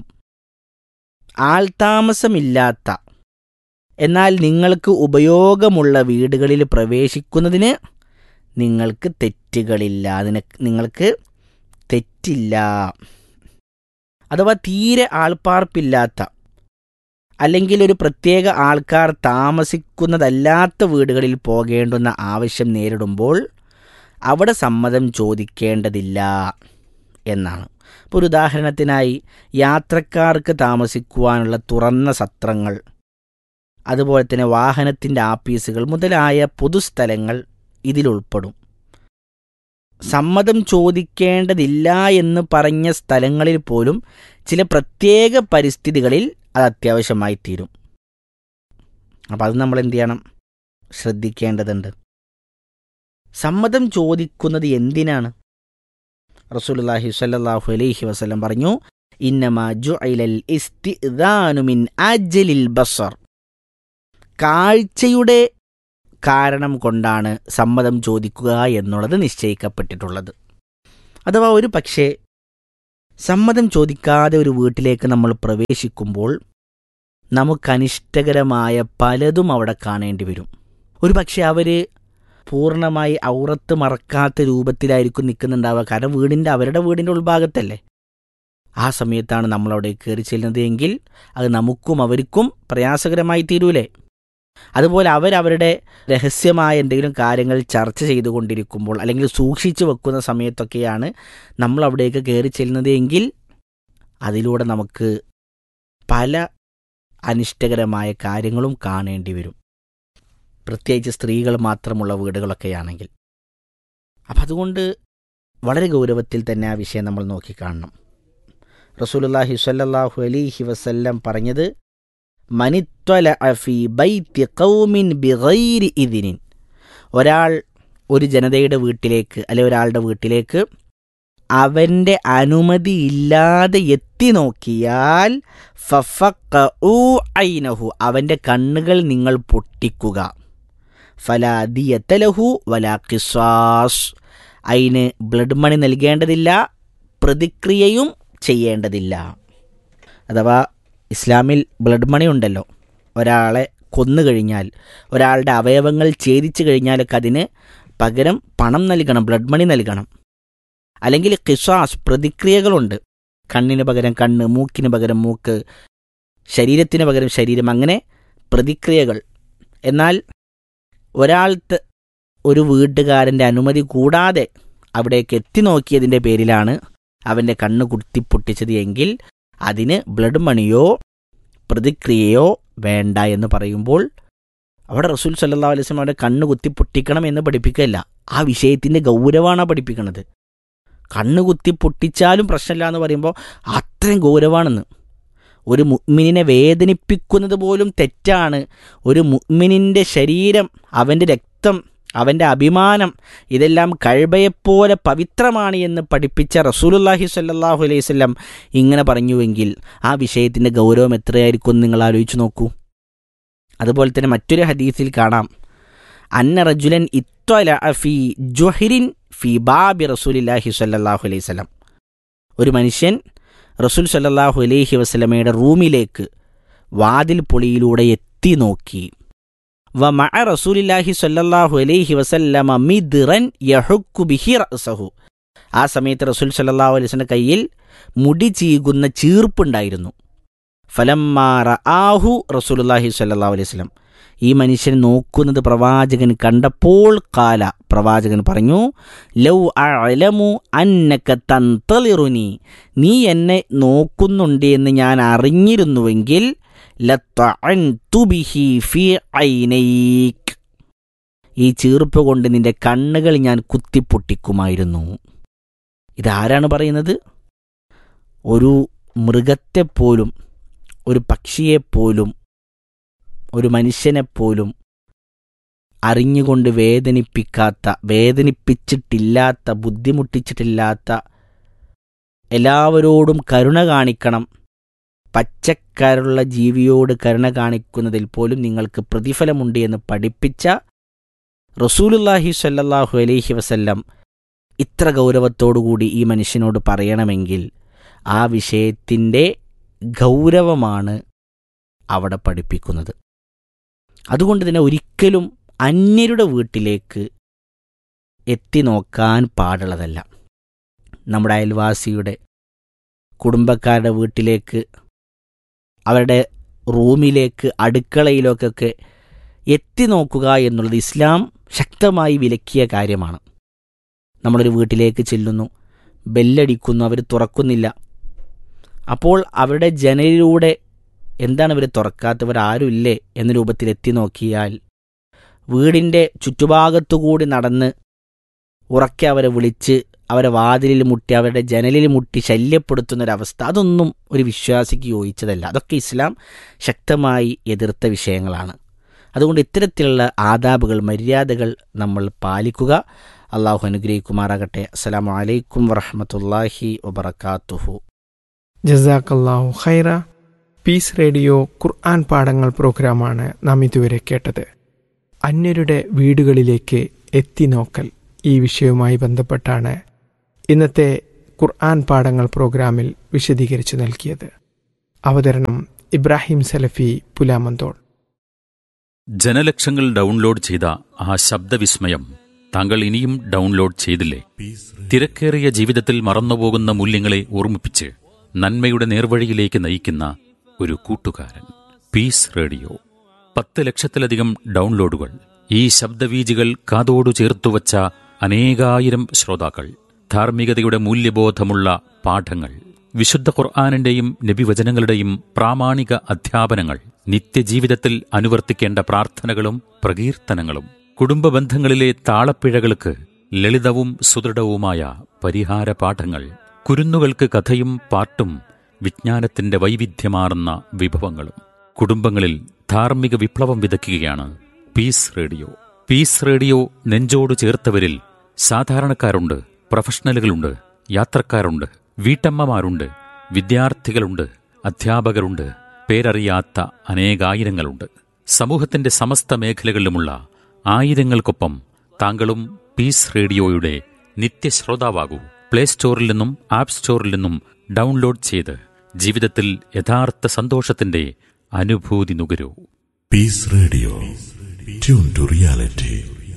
K: ആൾതാമസമില്ലാത്ത എന്നാൽ നിങ്ങൾക്ക് ഉപയോഗമുള്ള വീടുകളിൽ പ്രവേശിക്കുന്നതിന് നിങ്ങൾക്ക് തെറ്റുകളില്ല, അതിന് നിങ്ങൾക്ക് തെറ്റില്ല. അഥവാ തീരെ ആൾപ്പാർപ്പില്ലാത്ത അല്ലെങ്കിൽ ഒരു പ്രത്യേക ആൾക്കാർ താമസിക്കുന്നതല്ലാത്ത വീടുകളിൽ പോകേണ്ടുന്ന ആവശ്യം നേരിടുമ്പോൾ അവിടെ സമ്മതം ചോദിക്കേണ്ടതില്ല എന്നാണ്. ഇപ്പോൾ ഒരു ഉദാഹരണത്തിനായി യാത്രക്കാർക്ക് താമസിക്കുവാനുള്ള തുറന്ന സത്രങ്ങൾ, അതുപോലെ തന്നെ വാഹനത്തിൻ്റെ ആപ്പീസുകൾ മുതലായ പൊതുസ്ഥലങ്ങൾ ഇതിലുൾപ്പെടും. സമ്മതം ചോദിക്കേണ്ടതില്ല എന്ന് പറഞ്ഞ സ്ഥലങ്ങളിൽ പോലും ചില പ്രത്യേക പരിസ്ഥിതികളിൽ അത് അത്യാവശ്യമായി തീരും. അപ്പം അത് നമ്മൾ എന്ത് ചെയ്യണം? ശ്രദ്ധിക്കേണ്ടതുണ്ട്. സമ്മതം ചോദിക്കുന്നത് എന്തിനാണ്? റസൂലുള്ളാഹി സ്വല്ലല്ലാഹു അലൈഹി വസല്ലം പറഞ്ഞു, ഇന്നമാ ജുഇലൽ ഇസ്തിദാനു മിൻ അജ്ലിൽ ബസർ. കാഴ്ചയുടെ കാരണം കൊണ്ടാണ് സമ്മതം ചോദിക്കുക എന്നുള്ളത് നിശ്ചയിക്കപ്പെട്ടിട്ടുള്ളത്. അഥവാ ഒരു പക്ഷേ സമ്മതം ചോദിക്കാതെ ഒരു വീട്ടിലേക്ക് നമ്മൾ പ്രവേശിക്കുമ്പോൾ നമുക്കനിഷ്ടകരമായ പലതും അവിടെ കാണേണ്ടി വരും. ഒരു പക്ഷേ അവർ പൂർണ്ണമായി ഔറത്ത് മറക്കാത്ത രൂപത്തിലായിരിക്കും നിൽക്കുന്നുണ്ടാവുക. കാരണം വീടിൻ്റെ അവരുടെ വീടിൻ്റെ ഉൾഭാഗത്തല്ലേ. ആ സമയത്താണ് നമ്മളവിടെ കയറി ചെല്ലുന്നത് എങ്കിൽ അത് നമുക്കും അവർക്കും പ്രയാസകരമായി തീരൂലേ. അതുപോലെ അവരവരുടെ രഹസ്യമായ എന്തെങ്കിലും കാര്യങ്ങൾ ചർച്ച ചെയ്തുകൊണ്ടിരിക്കുമ്പോൾ അല്ലെങ്കിൽ സൂക്ഷിച്ചു വെക്കുന്ന സമയത്തൊക്കെയാണ് നമ്മൾ അവിടേക്ക് കയറി ചെല്ലുന്നത് എങ്കിൽ അതിലൂടെ നമുക്ക് പല അനിഷ്ടകരമായ കാര്യങ്ങളും കാണേണ്ടി വരും, പ്രത്യേകിച്ച് സ്ത്രീകൾ മാത്രമുള്ള വീടുകളൊക്കെയാണെങ്കിൽ. അപ്പം അതുകൊണ്ട് വളരെ ഗൗരവത്തിൽ തന്നെ ആ വിഷയം നമ്മൾ നോക്കിക്കാണണം. റസൂലുള്ളാഹി സ്വല്ലല്ലാഹു അലൈഹി വസല്ലം പറഞ്ഞത്, മനിത്വലഅ ഫീ ബൈത്തി ഖൗമിൻ ബിഗൈരി ഇദ്നിൻ. ഒരാൾ ഒരു ജനതയുടെ വീട്ടിലേക്ക് അല്ലെ ഒരാളുടെ വീട്ടിലേക്ക് അവൻ്റെ അനുമതിയില്ലാതെ എത്തി നോക്കിയാൽ ഫഫഖഉ ഐനഹു, അവൻ്റെ കണ്ണുകൾ നിങ്ങൾ പൊട്ടിക്കുക. ഫലാ ദിയത ലഹു വലാ ഖിസാസ്, അതിന് ബ്ലഡ് മണി നൽകേണ്ടതില്ല, പ്രതിക്രിയയും ചെയ്യേണ്ടതില്ല. അഥവാ ഇസ്ലാമിൽ ബ്ലഡ് മണി ഉണ്ടല്ലോ. ഒരാളെ കൊന്നു കഴിഞ്ഞാൽ, ഒരാളുടെ അവയവങ്ങൾ ഛേദിച്ചു കഴിഞ്ഞാലൊക്കെ അതിന് പകരം പണം നൽകണം, ബ്ലഡ് മണി നൽകണം. അല്ലെങ്കിൽ ഖിസാസ്, പ്രതിക്രിയകളുണ്ട്. കണ്ണിന് പകരം കണ്ണ്, മൂക്കിന് പകരം മൂക്ക്, ശരീരത്തിന് പകരം ശരീരം, അങ്ങനെ പ്രതിക്രിയകൾ. എന്നാൽ ഒരാൾ ഒരു വീട്ടുകാരൻ്റെ അനുമതി കൂടാതെ അവിടേക്ക് എത്തി നോക്കിയതിൻ്റെ പേരിലാണ് അവൻ്റെ കണ്ണ് കുത്തിപ്പൊട്ടിച്ചത് എങ്കിൽ അതിന് ബ്ലഡ് മണിയോ പ്രതിക്രിയയോ വേണ്ട എന്ന് പറയുമ്പോൾ അവിടെ റസൂൽ സല്ലല്ലാഹു അലൈഹി വസല്ലം അവരുടെ കണ്ണ് കുത്തി പൊട്ടിക്കണം എന്ന് പഠിപ്പിക്കുകയല്ല, ആ വിഷയത്തിൻ്റെ ഗൗരവമാണ് പഠിപ്പിക്കുന്നത്. കണ്ണ് കുത്തി പൊട്ടിച്ചാലും പ്രശ്നമില്ല എന്ന് പറയുമ്പോൾ അത്രയും ഗൗരവമാണെന്ന്. ഒരു മുഅ്മിനിനെ വേദനിപ്പിക്കുന്നത് പോലും തെറ്റാണ്. ഒരു മുഅ്മിനിൻ്റെ ശരീരം, അവൻ്റെ രക്തം, അവൻ്റെ അഭിമാനം, ഇതെല്ലാം കഅബയെപ്പോലെ പവിത്രമാണ് എന്ന് പഠിപ്പിച്ച റസൂലുള്ളാഹി സ്വല്ലല്ലാഹു അലൈഹി വസല്ലം ഇങ്ങനെ പറഞ്ഞുവെങ്കിൽ ആ വിഷയത്തിൻ്റെ ഗൗരവം എത്രയായിരിക്കും എന്ന് നിങ്ങൾ ആലോചിച്ച് നോക്കൂ. അതുപോലെ തന്നെ മറ്റൊരു ഹദീസിൽ കാണാം, അന്ന റജുലൻ ഇത്വലഅ ഫീ ജുഹ്രിൻ ഫീ ബാബി റസൂലില്ലാഹി സ്വല്ലല്ലാഹു അലൈഹി വസല്ലം. ഒരു മനുഷ്യൻ റസൂൽ സ്വല്ലല്ലാഹു അലൈഹി വസല്ലമയുടെ റൂമിലേക്ക് വാതിൽ പൊളിയിലൂടെ എത്തി നോക്കി. വമഅ റസൂലില്ലാഹി സ്വല്ലല്ലാഹു അലൈഹി വസല്ലമ മിദ്റൻ യഹുക്കു ബിഹി റഅസഹു. ആ സമയത്ത് റസൂൽ സല്ലല്ലാഹു അലൈഹി വസല്ലം കയ്യിൽ മുടി ചീകുന്ന ചീർപ്പുണ്ടായിരുന്നു. ഫലമ്മാറ ആഹു റസൂലുള്ളാഹി സ്വല്ലല്ലാഹു അലൈഹി വസല്ലം, ഈ മനുഷ്യൻ നോക്കുന്നത് പ്രവാചകൻ കണ്ടപ്പോൾ കാല, പ്രവാചകൻ പറഞ്ഞു, ലൗ അഅലമു അന്നക തന്തളിറുനി, നീ എന്നെ നോക്കുന്നുണ്ട് എന്ന് ഞാൻ അറിഞ്ഞിരുന്നുവെങ്കിൽ ലതഅൻതു ബിഹി ഫീ ഐനൈക്, ഈ ചീർപ്പ് കൊണ്ട് നിന്റെ കണ്ണുകൾ ഞാൻ കുത്തിപ്പൊട്ടിക്കുമായിരുന്നു. ഇതാരാണ് പറയുന്നത്? ഒരു മൃഗത്തെപ്പോലും, ഒരു പക്ഷിയെപ്പോലും, ഒരു മനുഷ്യനെപ്പോലും അറിഞ്ഞുകൊണ്ട് വേദനിപ്പിക്കാത്ത, വേദനിപ്പിച്ചിട്ടില്ലാത്ത, ബുദ്ധിമുട്ടിച്ചിട്ടില്ലാത്ത, എല്ലാവരോടും കരുണ കാണിക്കണം, പച്ചക്കരുള്ള ജീവിയോട് കരുണ കാണിക്കുന്നതിൽ പോലും നിങ്ങൾക്ക് പ്രതിഫലമുണ്ട് എന്ന് പഠിപ്പിച്ച റസൂലുള്ളാഹി സ്വല്ലല്ലാഹു അലൈഹി വസല്ലം ഇത്ര ഗൗരവത്തോടുകൂടി ഈ മനുഷ്യനോട് പറയണമെങ്കിൽ ആ വിഷയത്തിൻ്റെ ഗൗരവമാണ് അവിടെ പഠിപ്പിക്കുന്നത്. അതുകൊണ്ട് തന്നെ ഒരിക്കലും അന്യരുടെ വീട്ടിലേക്ക് എത്തി നോക്കാൻ പാടുള്ളതല്ല. നമ്മുടെ അയൽവാസിയുടെ, കുടുംബക്കാരുടെ വീട്ടിലേക്ക്, അവരുടെ റൂമിലേക്ക്, അടുക്കളയിലേക്കൊക്കെ എത്തി നോക്കുക എന്നുള്ളത് ഇസ്ലാം ശക്തമായി വിലക്കിയ കാര്യമാണ്. നമ്മളൊരു വീട്ടിലേക്ക് ചെല്ലുന്നു, ബെല്ലടിക്കുന്നു, അവർ തുറക്കുന്നില്ല. അപ്പോൾ അവരുടെ ജനലിലൂടെ എന്താണ് ഇവർ തുറക്കാത്തവർ, ആരുമില്ലേ എന്ന രൂപത്തിൽ എത്തി നോക്കിയാൽ വീടിൻ്റെ ചുറ്റുഭാഗത്തുകൂടി നടന്ന് ഉറക്കെ അവരെ വിളിച്ച് അവരെ വാതിലിൽ മുട്ടി അവരുടെ ജനലിൽ മുട്ടി ശല്യപ്പെടുത്തുന്നൊരവസ്ഥ, അതൊന്നും ഒരു വിശ്വാസിക്ക് യോജിച്ചതല്ല. അതൊക്കെ ഇസ്ലാം ശക്തമായി എതിർത്ത വിഷയങ്ങളാണ്. അതുകൊണ്ട് ഇത്തരത്തിലുള്ള ആദാബുകൾ, മര്യാദകൾ നമ്മൾ പാലിക്കുക. അള്ളാഹു അനുഗ്രഹിക്കുമാറാകട്ടെ. അസ്സലാമു അലൈക്കും വറഹ്മത്തുള്ളാഹി വബറകാതുഹു.
G: ജസാക്കല്ലാഹു ഖൈറ. പീസ് റേഡിയോ ഖുർആൻ പാഠങ്ങൾ പ്രോഗ്രാമാണ് നാം ഇതുവരെ കേട്ടത്. അന്യരുടെ വീടുകളിലേക്ക് എത്തി നോക്കൽ, ഈ വിഷയവുമായി ബന്ധപ്പെട്ടാണ് ഇന്നത്തെ ഖുർആൻ പാഠങ്ങൾ പ്രോഗ്രാമിൽ വിശദീകരിച്ചു നൽകിയത്. അവതരണം ഇബ്രാഹിം സലഫി പുലാമന്തോൾ.
B: ജനലക്ഷങ്ങൾ ഡൗൺലോഡ് ചെയ്ത ആ ശബ്ദവിസ്മയം താങ്കൾ ഇനിയും ഡൗൺലോഡ് ചെയ്തില്ലേ? തിരക്കേറിയ ജീവിതത്തിൽ മറന്നുപോകുന്ന മൂല്യങ്ങളെ ഓർമ്മിപ്പിച്ച് നന്മയുടെ നേർവഴിയിലേക്ക് നയിക്കുന്ന ഒരു കൂട്ടുകാരൻ. Piece radio. പത്ത് ലക്ഷത്തിലധികം ഡൗൺലോഡുകൾ. ഈ ശബ്ദവീജികൾ കാതോടു ചേർത്തുവച്ച അനേകായിരം ശ്രോതാക്കൾ. ധാർമ്മികതയുടെ മൂല്യബോധമുള്ള പാഠങ്ങൾ, വിശുദ്ധ ഖുർആാനിന്റെയും നബിവചനങ്ങളുടെയും പ്രാമാണിക അധ്യാപനങ്ങൾ, നിത്യജീവിതത്തിൽ അനുവർത്തിക്കേണ്ട പ്രാർത്ഥനകളും പ്രകീർത്തനങ്ങളും, കുടുംബ ബന്ധങ്ങളിലെ താളപ്പിഴകൾക്ക് ലളിതവും സുദൃഢവുമായ പരിഹാര പാഠങ്ങൾ, കുരുന്നുകൾക്ക് കഥയും പാട്ടും വിജ്ഞാനത്തിന്റെ വൈവിധ്യമാർന്ന വിഭവങ്ങളും. കുടുംബങ്ങളിൽ ധാർമ്മിക വിപ്ലവം വിതയ്ക്കുകയാണ് പീസ് റേഡിയോ. പീസ് റേഡിയോ നെഞ്ചോട് ചേർത്തവരിൽ സാധാരണക്കാരുണ്ട്, പ്രൊഫഷണലുകളുണ്ട്, യാത്രക്കാരുണ്ട്, വീട്ടമ്മമാരുണ്ട്, വിദ്യാർത്ഥികളുണ്ട്, അധ്യാപകരുണ്ട്, പേരറിയാത്ത അനേകായിരങ്ങളുണ്ട്. സമൂഹത്തിന്റെ സമസ്ത മേഖലകളിലുമുള്ള ആയിരങ്ങൾക്കൊപ്പം താങ്കളും പീസ് റേഡിയോയുടെ നിത്യശ്രോതാവാകൂ. പ്ലേ സ്റ്റോറിൽ നിന്നും ആപ്പ് സ്റ്റോറിൽ നിന്നും ഡൗൺലോഡ് ചെയ്ത് ജീവിതത്തിൽ യഥാർത്ഥ സന്തോഷത്തിന്റെ അനുഭൂതി നുകരൂ.
F: Piece radio, tune to reality.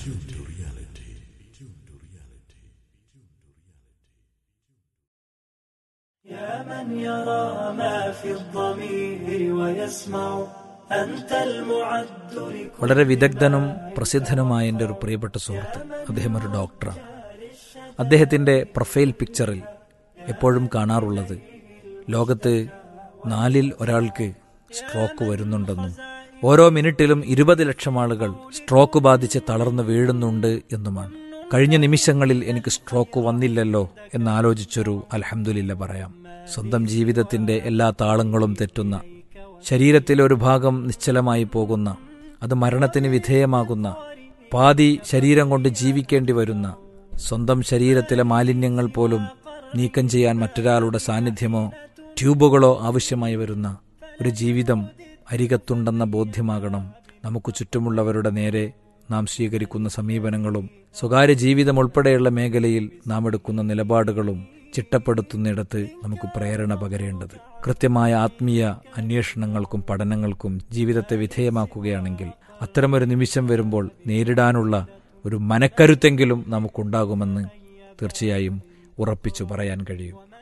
J: വളരെ വിദഗ്ധനും പ്രസിദ്ധനുമായ എൻ്റെ ഒരു പ്രിയപ്പെട്ട സുഹൃത്ത്, അദ്ദേഹം ഒരു ഡോക്ടറാണ്. അദ്ദേഹത്തിൻ്റെ പ്രൊഫൈൽ പിക്ചറിൽ എപ്പോഴും കാണാറുള്ളത് ലോകത്ത് നാലിൽ ഒരാൾക്ക് സ്ട്രോക്ക് വരുന്നുണ്ടെന്നും ഓരോ മിനിറ്റിലും ഇരുപത് ലക്ഷം ആളുകൾ സ്ട്രോക്ക് ബാധിച്ച് തളർന്നു വീഴുന്നുണ്ട് എന്നുമാണ്. കഴിഞ്ഞ നിമിഷങ്ങളിൽ എനിക്ക് സ്ട്രോക്ക് വന്നില്ലല്ലോ എന്നാലോചിച്ചൊരു അൽഹംദുലില്ലാ പറയാം. സ്വന്തം ജീവിതത്തിന്റെ എല്ലാ താളങ്ങളും തെറ്റുന്ന, ശരീരത്തിലെ ഒരു ഭാഗം നിശ്ചലമായി പോകുന്ന, അത് മരണത്തിന് വിധേയമാകുന്ന, പാതി ശരീരം കൊണ്ട് ജീവിക്കേണ്ടി വരുന്ന, സ്വന്തം ശരീരത്തിലെ മാലിന്യങ്ങൾ പോലും നീക്കം ചെയ്യാൻ മറ്റൊരാളുടെ സാന്നിധ്യമോ ട്യൂബുകളോ ആവശ്യമായി വരുന്ന ഒരു ജീവിതം അരികത്തുണ്ടെന്ന ബോധ്യമാകണം നമുക്ക് ചുറ്റുമുള്ളവരുടെ നേരെ നാം സ്വീകരിക്കുന്ന സമീപനങ്ങളും സ്വകാര്യ ജീവിതം ഉൾപ്പെടെയുള്ള മേഖലയിൽ നാം എടുക്കുന്ന നിലപാടുകളും ചിട്ടപ്പെടുത്തുന്നിടത്ത് നമുക്ക് പ്രേരണ പകരേണ്ടത്. കൃത്യമായ ആത്മീയ അന്വേഷണങ്ങൾക്കും പഠനങ്ങൾക്കും ജീവിതത്തെ വിധേയമാക്കുകയാണെങ്കിൽ അത്തരമൊരു നിമിഷം വരുമ്പോൾ നേരിടാനുള്ള ഒരു മനക്കരുത്തെങ്കിലും നമുക്കുണ്ടാകുമെന്ന് തീർച്ചയായും
L: ഉറപ്പിച്ചു പറയാൻ കഴിയും.